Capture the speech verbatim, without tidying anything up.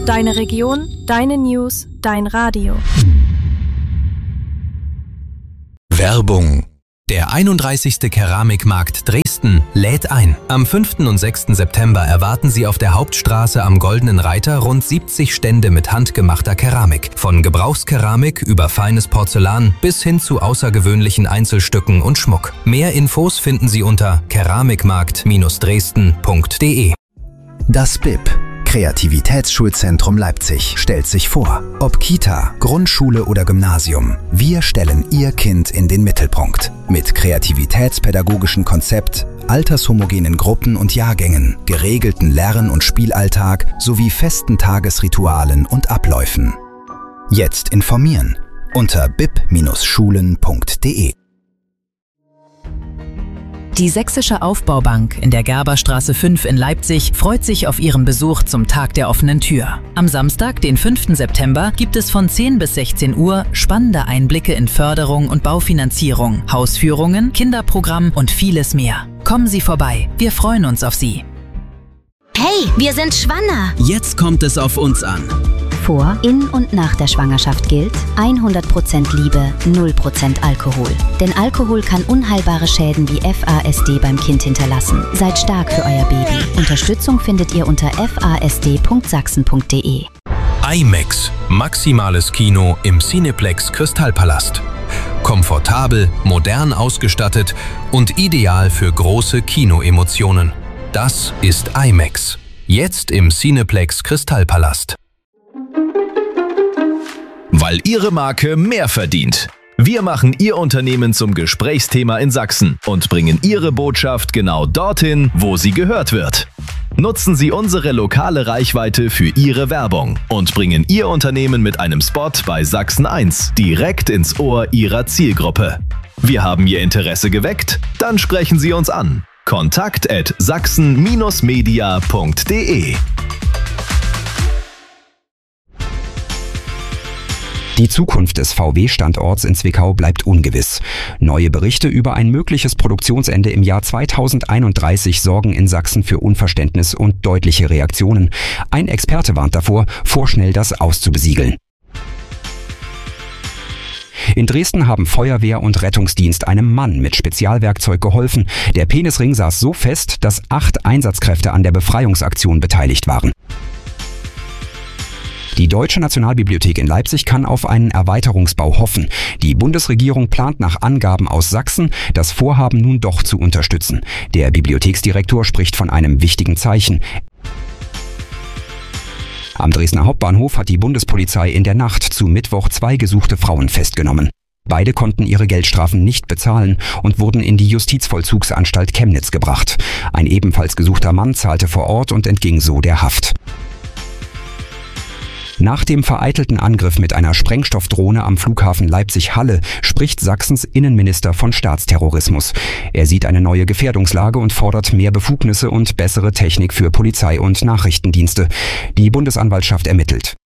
Deine Region, deine News, dein Radio. Werbung. Der einunddreißigste Keramikmarkt Dresden lädt ein. Am fünften und sechsten September erwarten Sie auf der Hauptstraße am Goldenen Reiter rund siebzig Stände mit handgemachter Keramik. Von Gebrauchskeramik über feines Porzellan bis hin zu außergewöhnlichen Einzelstücken und Schmuck. Mehr Infos finden Sie unter keramikmarkt Dresden punkt de. Das B I P, Kreativitätsschulzentrum Leipzig, stellt sich vor. Ob Kita, Grundschule oder Gymnasium, wir stellen Ihr Kind in den Mittelpunkt. Mit kreativitätspädagogischen Konzept, altershomogenen Gruppen und Jahrgängen, geregelten Lern- und Spielalltag sowie festen Tagesritualen und Abläufen. Jetzt informieren unter bip Bindestrich punkt de. Die Sächsische Aufbaubank in der Gerberstraße fünf in Leipzig freut sich auf Ihren Besuch zum Tag der offenen Tür. Am Samstag, den fünften September, gibt es von zehn bis sechzehn Uhr spannende Einblicke in Förderung und Baufinanzierung, Hausführungen, Kinderprogramm und vieles mehr. Kommen Sie vorbei, wir freuen uns auf Sie. Hey, wir sind schwanger! Jetzt kommt es auf uns an. Vor, in und nach der Schwangerschaft gilt hundert Prozent Liebe, null Prozent Alkohol. Denn Alkohol kann unheilbare Schäden wie F A S D beim Kind hinterlassen. Seid stark für euer Baby. Unterstützung findet ihr unter f a s d punkt sachsen punkt de. IMAX, maximales Kino im Cineplex Kristallpalast. Komfortabel, modern ausgestattet und ideal für große Kinoemotionen. Das ist IMAX. Jetzt im Cineplex Kristallpalast. Weil Ihre Marke mehr verdient. Wir machen Ihr Unternehmen zum Gesprächsthema in Sachsen und bringen Ihre Botschaft genau dorthin, wo sie gehört wird. Nutzen Sie unsere lokale Reichweite für Ihre Werbung und bringen Ihr Unternehmen mit einem Spot bei Sachsen eins direkt ins Ohr Ihrer Zielgruppe. Wir haben Ihr Interesse geweckt? Dann sprechen Sie uns an. kontakt at sachsen Bindestrich media punkt de. Die Zukunft des V W-Standorts in Zwickau bleibt ungewiss. Neue Berichte über ein mögliches Produktionsende im Jahr zweitausendeinunddreißig sorgen in Sachsen für Unverständnis und deutliche Reaktionen. Ein Experte warnt davor, vorschnell das auszubesiegeln. In Dresden haben Feuerwehr und Rettungsdienst einem Mann mit Spezialwerkzeug geholfen. Der Penisring saß so fest, dass acht Einsatzkräfte an der Befreiungsaktion beteiligt waren. Die Deutsche Nationalbibliothek in Leipzig kann auf einen Erweiterungsbau hoffen. Die Bundesregierung plant nach Angaben aus Sachsen, das Vorhaben nun doch zu unterstützen. Der Bibliotheksdirektor spricht von einem wichtigen Zeichen. Am Dresdner Hauptbahnhof hat die Bundespolizei in der Nacht zu Mittwoch zwei gesuchte Frauen festgenommen. Beide konnten ihre Geldstrafen nicht bezahlen und wurden in die Justizvollzugsanstalt Chemnitz gebracht. Ein ebenfalls gesuchter Mann zahlte vor Ort und entging so der Haft. Nach dem vereitelten Angriff mit einer Sprengstoffdrohne am Flughafen Leipzig-Halle spricht Sachsens Innenminister von Staatsterrorismus. Er sieht eine neue Gefährdungslage und fordert mehr Befugnisse und bessere Technik für Polizei und Nachrichtendienste. Die Bundesanwaltschaft ermittelt.